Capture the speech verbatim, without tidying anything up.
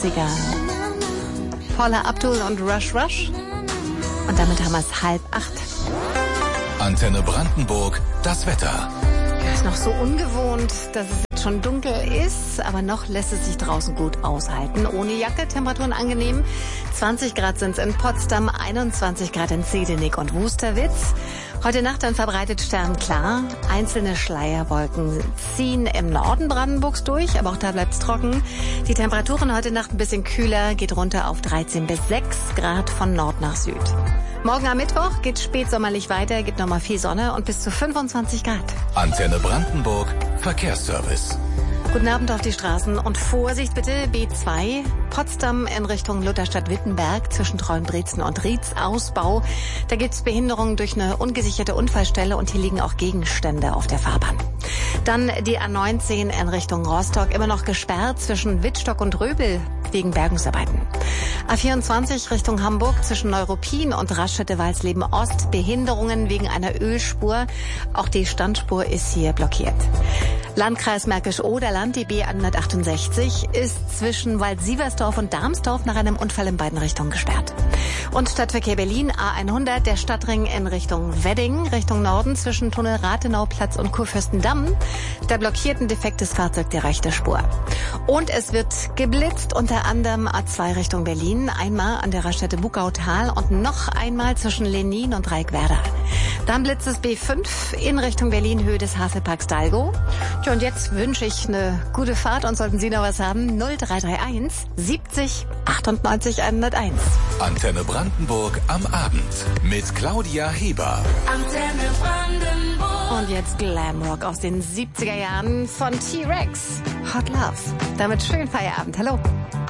Sieger. Paula Abdul und Rush Rush. Und damit haben wir es halb acht. Antenne Brandenburg, das Wetter. Ja, ist noch so ungewohnt, dass es jetzt schon dunkel ist, aber noch lässt es sich draußen gut aushalten. Ohne Jacke, Temperaturen angenehm. zwanzig Grad sind es in Potsdam, einundzwanzig Grad in Zedenik und Wusterwitz. Heute Nacht dann verbreitet sternklar. Einzelne Schleierwolken ziehen im Norden Brandenburgs durch, aber auch da bleibt es trocken. Die Temperaturen heute Nacht ein bisschen kühler, geht runter auf dreizehn bis sechs Grad von Nord nach Süd. Morgen am Mittwoch geht spätsommerlich weiter, gibt nochmal viel Sonne und bis zu fünfundzwanzig Grad. Antenne Brandenburg, Verkehrsservice. Guten Abend auf die Straßen und Vorsicht bitte, B zwei, Potsdam in Richtung Lutherstadt-Wittenberg zwischen Treuenbrietzen und Rietz, Ausbau. Da gibt's Behinderungen durch eine ungesicherte Unfallstelle und hier liegen auch Gegenstände auf der Fahrbahn. Dann die A neunzehn in Richtung Rostock, immer noch gesperrt zwischen Wittstock und Röbel wegen Bergungsarbeiten. A vierundzwanzig Richtung Hamburg zwischen Neuruppin und Raststätte-Walsleben Ost, Behinderungen wegen einer Ölspur. Auch die Standspur ist hier blockiert. Landkreis Märkisch-Oderland, die B hundertachtundsechzig, ist zwischen Wald-Sieversdorf und Darmsdorf nach einem Unfall in beiden Richtungen gesperrt. Und Stadtverkehr Berlin, A hundert, der Stadtring in Richtung Wedding, Richtung Norden zwischen Tunnel Rathenauplatz und Kurfürstendamm. Da blockiert ein defektes Fahrzeug die rechte Spur. Und es wird geblitzt, unter anderem A zwei Richtung Berlin, einmal an der Raststätte Bugautal und noch einmal zwischen Lenin und Reikwerder. Dann blitzt es B fünf in Richtung Berlin, Höhe des Havelparks Dalgo. Tja, und jetzt wünsche ich eine gute Fahrt und sollten Sie noch was haben, null drei drei eins siebzig achtundneunzig hunderteins. Antenne Brandenburg am Abend mit Claudia Heber. Antenne Brandenburg. Und jetzt Glamrock aus den siebziger Jahren von T-Rex. Hot Love. Damit schönen Feierabend. Hallo.